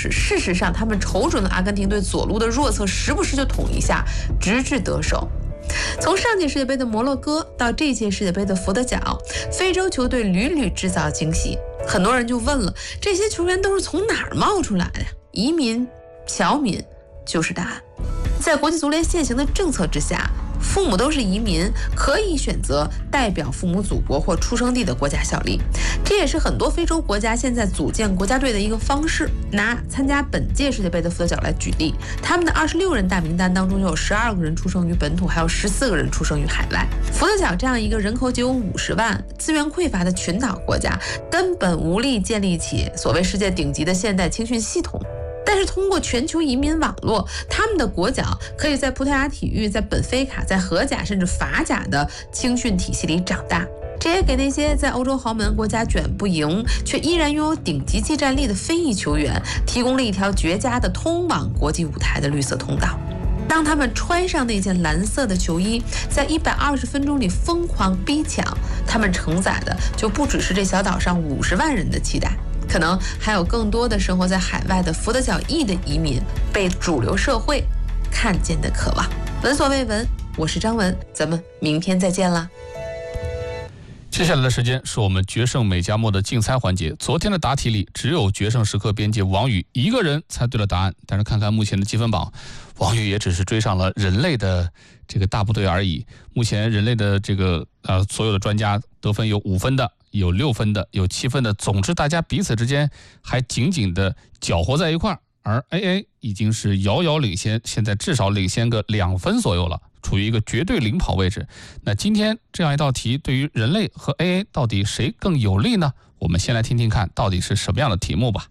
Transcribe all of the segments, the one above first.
势。事实上，他们瞅准了阿根廷队左路的弱侧，时不时就捅一下，直至得手。从上届世界杯的摩洛哥到这届世界杯的佛得角，非洲球队屡屡制造惊喜。很多人就问了，这些球员都是从哪儿冒出来的？移民、侨民就是答案。在国际足联现行的政策之下，父母都是移民，可以选择代表父母祖国或出生地的国家效力。这也是很多非洲国家现在组建国家队的一个方式。拿参加本届世界杯的佛得角来举例，他们的26人大名单当中有12个人出生于本土，还有14个人出生于海外。佛得角这样一个人口仅有50万、资源匮乏的群岛国家，根本无力建立起所谓世界顶级的现代青训系统。但是通过全球移民网络，他们的国脚可以在葡萄牙体育、在本菲卡、在荷甲甚至法甲的青训体系里长大。这也给那些在欧洲豪门国家卷不赢却依然拥有顶级技战力的非裔球员提供了一条绝佳的通往国际舞台的绿色通道。当他们穿上那件蓝色的球衣，在120分钟里疯狂逼抢，他们承载的就不只是这小岛上50万人的期待，可能还有更多的生活在海外的佛得角裔的移民被主流社会看见的渴望。闻所未闻，我是张文，咱们明天再见啦。 接下来的时间是我们决胜美加墨的竞猜环节。昨天的答题里，只有决胜时刻编辑王宇一个人猜对了答案，但是看看目前的积分榜，王宇也只是追上了人类的这个大部队而已。目前人类的这个所有的专家得分有5分的，有6分的，有7分的，总之大家彼此之间还紧紧的搅和在一块儿。而 AA 已经是遥遥领先，现在至少领先个2分左右了，处于一个绝对领跑位置。那今天这样一道题对于人类和 AA 到底谁更有利呢？我们先来听听看到底是什么样的题目吧。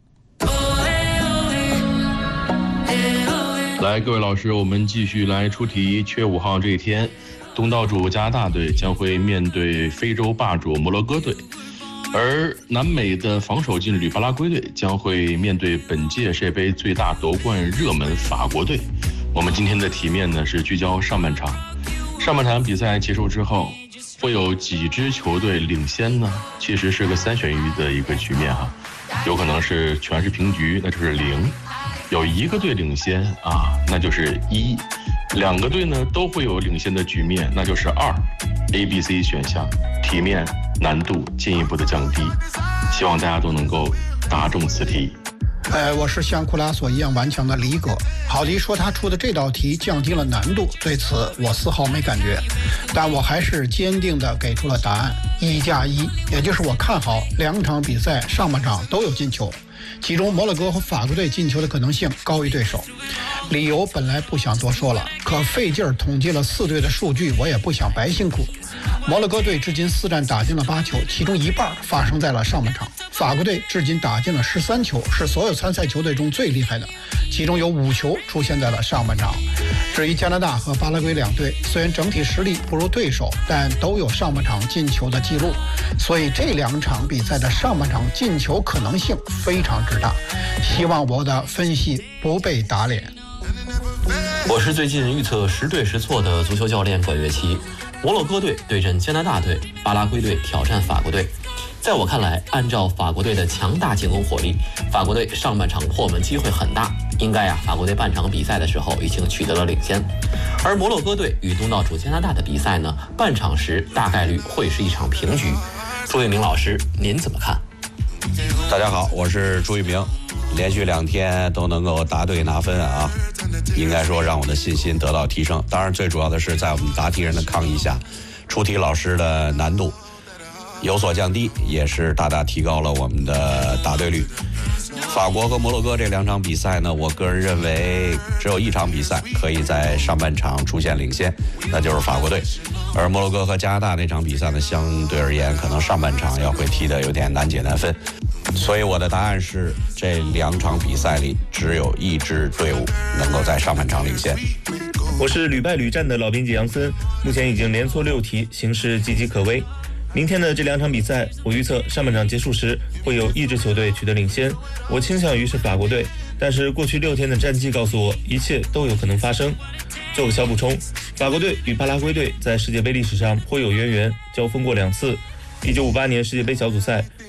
来，各位老师，我们继续来出题。7月5号这一天，东道主加拿大队将会面对非洲霸主摩洛哥队，而南美的防守劲旅巴拉圭队将会面对本届世界杯最大夺冠热门法国队。我们今天的题面呢是聚焦上半场。上半场比赛结束之后，会有几支球队领先呢？其实是个3选1的一个局面哈，有可能是全是平局，那就是0；有一个队领先啊，那就是1；两个队呢都会有领先的局面，那就是2。A、B、C 选项题面难度进一步的降低，希望大家都能够答中此题。 我是像库拉索一样顽强的李哥。郝迪说他出的这道题降低了难度，对此我丝毫没感觉，但我还是坚定地给出了答案1+1，也就是我看好2场比赛上半场都有进球，其中摩洛哥和法国队进球的可能性高于对手。理由本来不想多说了，可费劲儿统计了4队的数据，我也不想白辛苦。摩洛哥队至今4战打进了8球，其中一半发生在了上半场。法国队至今打进了13球，是所有参赛球队中最厉害的，其中有5球出现在了上半场。至于加拿大和巴拉圭两队，虽然整体实力不如对手，但都有上半场进球的记录，所以这2场比赛的上半场进球可能性非常之大。希望我的分析不被打脸。 我是最近预测10对10错的足球教练管乐琪。摩洛哥队对阵加拿大队，巴拉圭队挑战法国队。在我看来，按照法国队的强大进攻火力，法国队上半场破门机会很大，应该法国队半场比赛的时候已经取得了领先。而摩洛哥队与东道主加拿大的比赛呢，半场时大概率会是一场平局。朱一鸣老师，您怎么看？ 大家好，我是朱一鸣。连续2天都能够答对拿分啊，应该说让我的信心得到提升。当然最主要的是在我们答题人的抗议下，出题老师的难度有所降低，也是大大提高了我们的答对率。法国和摩洛哥这2场比赛呢，我个人认为只有1场比赛可以在上半场出现领先，那就是法国队。而摩洛哥和加拿大那场比赛呢，相对而言可能上半场要会踢得有点难解难分，所以我的答案是这2场比赛里只有1支队伍能够在上半场领先。 我是屡败屡战的老编辑杨森，目前已经连错6题，形势岌岌可危。明天的这2场比赛，我预测上半场结束时会有1支球队取得领先，我倾向于是法国队，但是过去6天的战绩告诉我，一切都有可能发生。做个小补充，法国队与巴拉圭队在世界杯历史上颇有渊源，交锋过2次。1958年世界杯小组赛，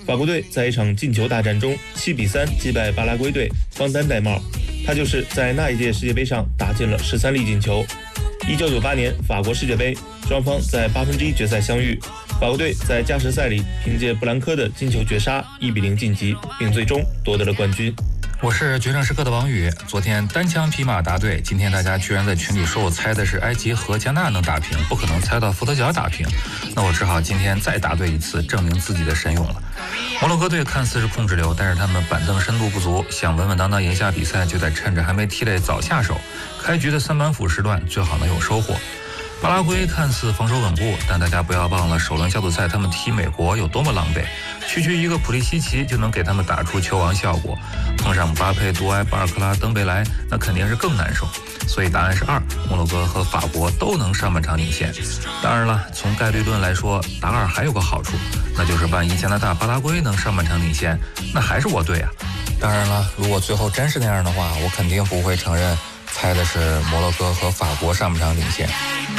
法国队在一场进球大战中7-3击败巴拉圭队，方丹戴帽。他就是在那一届世界杯上打进了13粒进球。1998年法国世界杯，双方在1/8决赛相遇，法国队在加时赛里凭借布兰科的金球绝杀1-0晋级，并最终夺得了冠军。 我是决胜时刻的王宇，昨天单枪匹马答对，今天大家居然在群里说我猜的是埃及和加纳大能打平，不可能猜到佛得角打平，那我只好今天再答对一次，证明自己的神勇了。摩洛哥队看似是控制流，但是他们板凳深度不足，想稳稳当当赢下比赛，就得趁着还没踢累早下手，开局的3板斧时段最好能有收获。巴拉圭看似防守稳固，但大家不要忘了首轮小组赛他们踢美国有多么狼狈，区一个普利西奇就能给他们打出球王效果，碰上姆巴佩、杜埃、巴尔克拉、登贝莱，那肯定是更难受。所以答案是2，摩洛哥和法国都能上半场领先。当然了，从概率论来说，答2还有个好处，那就是万一加拿大、巴拉圭能上半场领先，那还是我对啊。当然了，如果最后真是那样的话，我肯定不会承认猜的是摩洛哥和法国上半场领先。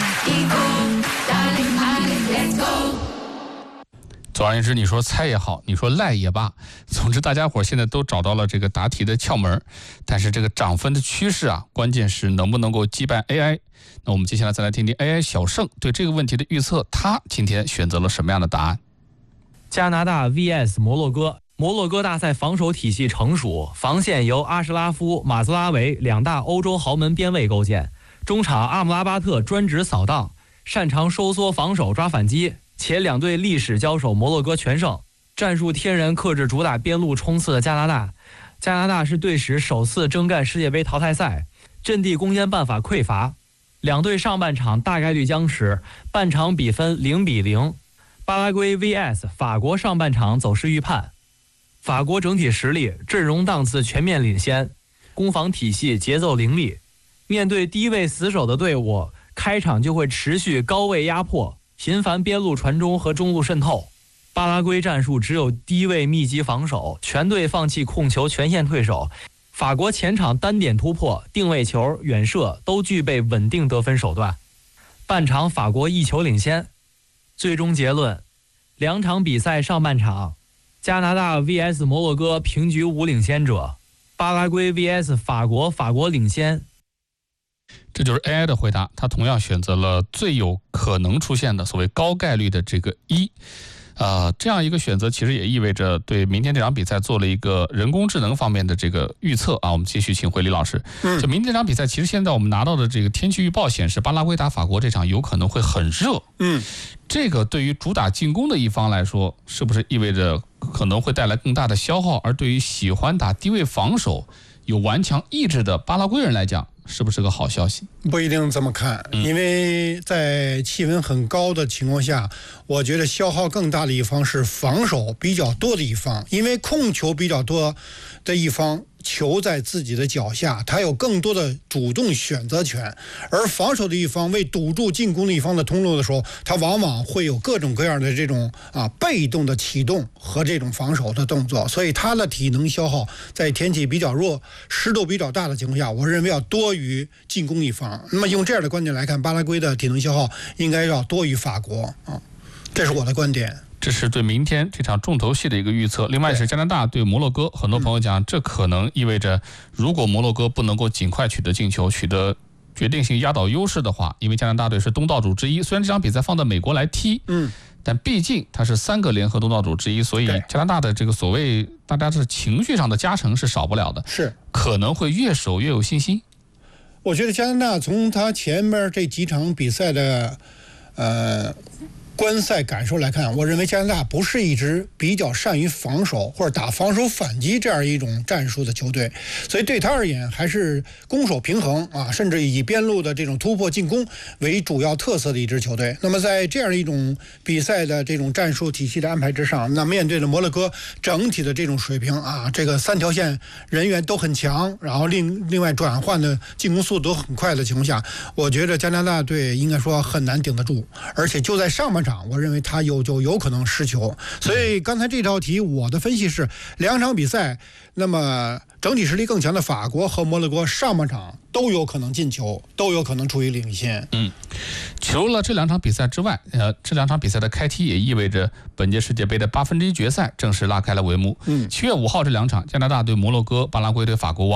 总而言之，你说猜也好，你说赖也罢，总之大家伙现在都找到了这个答题的窍门。但是这个涨分的趋势啊，关键是能不能够击败 AI。那我们接下来再来听听 AI 小盛对这个问题的预测，他今天选择了什么样的答案？ 加拿大 vs 摩洛哥。摩洛哥大赛防守体系成熟，防线由阿什拉夫、马兹拉维2大欧洲豪门边卫构建，中场阿姆拉巴特专职扫荡，擅长收缩防守抓反击，且两队历史交手摩洛哥全胜，战术天然克制主打边路冲刺的加拿大。加拿大是队史首次征战世界杯淘汰赛，阵地攻坚办法匮乏，两队上半场大概率僵持，半场比分0-0。巴拉圭 vs 法国上半场走势预判，法国整体实力、阵容档次全面领先，攻防体系节奏凌厉，面对低位死守的队伍，开场就会持续高位压迫，频繁边路传中和中路渗透。巴拉圭战术只有低位密集防守，全队放弃控球，全线退守。法国前场单点突破、定位球、远射都具备稳定得分手段。半场法国1球领先。最终结论，两场比赛上半场，加拿大 vs 摩洛哥平局无领先者，巴拉圭 vs 法国，法国领先。 这就是 AI 的回答，他同样选择了最有可能出现的所谓高概率的这个1。这样一个选择其实也意味着对明天这场比赛做了一个人工智能方面的这个预测啊。我们继续请回李老师。就明天这场比赛，其实现在我们拿到的这个天气预报显示，巴拉圭打法国这场有可能会很热。这个对于主打进攻的一方来说，是不是意味着可能会带来更大的消耗？而对于喜欢打低位防守、有顽强意志的巴拉圭人来讲，是不是个好消息？ 不一定这么看，因为在气温很高的情况下，我觉得消耗更大的一方是防守比较多的一方，因为控球比较多的一方，球在自己的脚下，他有更多的主动选择权，而防守的一方为堵住进攻的一方的通路的时候，他往往会有各种各样的这种被动的启动和这种防守的动作，所以他的体能消耗在天气比较弱、湿度比较大的情况下，我认为要多于进攻一方。那么用这样的观点来看，巴拉圭的体能消耗应该要多于法国这是我的观点。 这是对明天这场重头戏的一个预测。另外是加拿大对摩洛哥，很多朋友讲，这可能意味着，如果摩洛哥不能够尽快取得进球，取得决定性压倒优势的话，因为加拿大队是东道主之一，虽然这场比赛放到美国来踢，但毕竟它是3个联合东道主之一，所以加拿大的这个所谓大家是情绪上的加成是少不了的， 是可能会越守越有信心。 我觉得加拿大从他前面这几场比赛的观赛感受来看，我认为加拿大不是一支比较善于防守或者打防守反击这样一种战术的球队，所以对他而言还是攻守平衡甚至以边路的这种突破进攻为主要特色的一支球队。那么在这样一种比赛的这种战术体系的安排之上，那面对着摩洛哥整体的这种水平这个3条线人员都很强，然后另外转换的进攻速度都很快的情况下，我觉得加拿大队应该说很难顶得住，而且就在上半场场，我认为他就有可能失球。所以刚才这道题我的分析是2场比赛，那么整体实力更强的法国和摩洛哥上半场都有可能进球，都有可能处于领先。 除了这2场比赛之外，这2场比赛的开踢也意味着本届世界杯的1/8决赛正式拉开了帷幕。7月5号这2场，加拿大对摩洛哥，巴拉圭对法国。